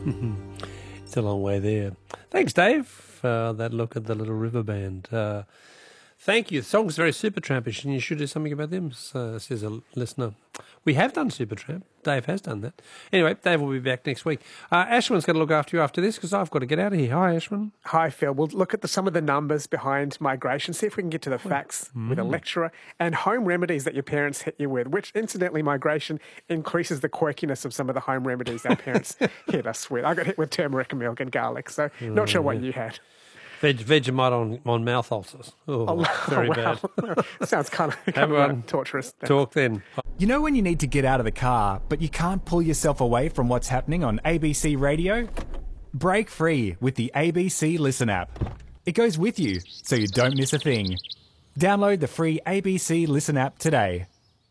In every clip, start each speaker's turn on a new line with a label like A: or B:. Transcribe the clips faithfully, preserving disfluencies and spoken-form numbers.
A: It's a long way there. Thanks, Dave, uh, that look at the Little River Band. Uh, thank you. The song's very Supertrampish, and you should do something about them, uh, says a listener. We have done Supertramp. Dave has done that. Anyway, Dave will be back next week. Uh, Ashwin's going to look after you after this because I've got to get out of here. Hi, Ashwin.
B: Hi, Phil. We'll look at the, some of the numbers behind migration, see if we can get to the facts mm. with a lecturer, and home remedies that your parents hit you with, which, incidentally, migration increases the quirkiness of some of the home remedies our parents hit us with. I got hit with turmeric milk and garlic, so oh, not sure what yeah. you had.
A: Veg, Vegemite on, on mouth ulcers. Oh, oh very
B: wow. bad. Sounds kind of, kind of torturous.
A: Talk then.
C: You know when you need to get out of the car, but you can't pull yourself away from what's happening on A B C Radio? Break free with the A B C Listen app. It goes with you, so you don't miss a thing. Download the free A B C Listen app today.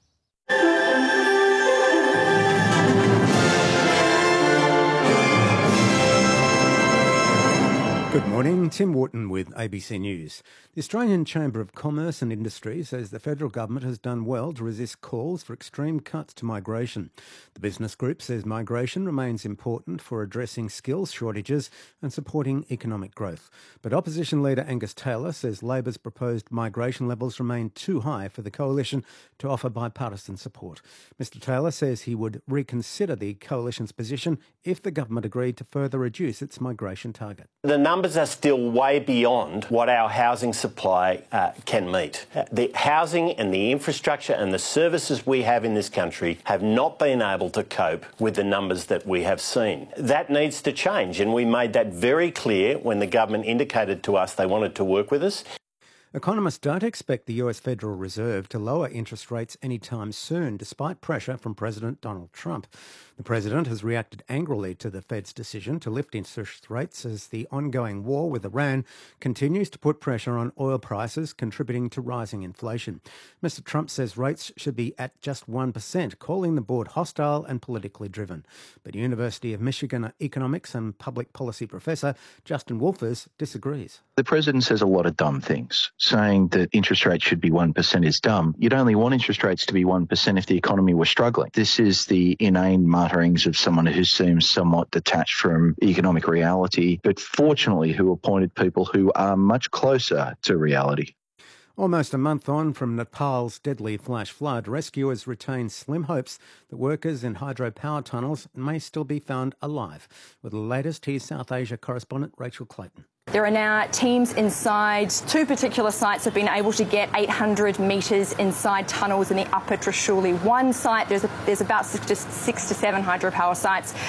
D: Good morning, Tim Wharton with A B C News. The Australian Chamber of Commerce and Industry says the federal government has done well to resist calls for extreme cuts to migration. The business group says migration remains important for addressing skills shortages and supporting economic growth. But opposition leader Angus Taylor says Labor's proposed migration levels remain too high for the coalition to offer bipartisan support. Mister Taylor says he would reconsider the coalition's position if the government agreed to further reduce its migration target.
E: The numbers are still way beyond what our housing supply uh, can meet. The housing and the infrastructure and the services we have in this country have not been able to cope with the numbers that we have seen. That needs to change, and we made that very clear when the government indicated to us they wanted to work with us.
D: Economists don't expect the U S Federal Reserve to lower interest rates anytime soon, despite pressure from President Donald Trump. The president has reacted angrily to the Fed's decision to lift interest rates as the ongoing war with Iran continues to put pressure on oil prices, contributing to rising inflation. Mister Trump says rates should be at just one percent, calling the board hostile and politically driven. But University of Michigan economics and public policy professor Justin Wolfers disagrees.
F: The president says a lot of dumb things. Saying that interest rates should be one percent is dumb. You'd only want interest rates to be one percent if the economy were struggling. This is the inane mutterings of someone who seems somewhat detached from economic reality, but fortunately who appointed people who are much closer to reality.
D: Almost a month on from Nepal's deadly flash flood, rescuers retain slim hopes that workers in hydropower tunnels may still be found alive. With the latest, here's South Asia correspondent Rachel Clayton.
G: There are now teams inside. Two particular sites have been able to get eight hundred metres inside tunnels in the upper Trishuli. One site, there's, a, there's about six to, six to seven hydropower sites.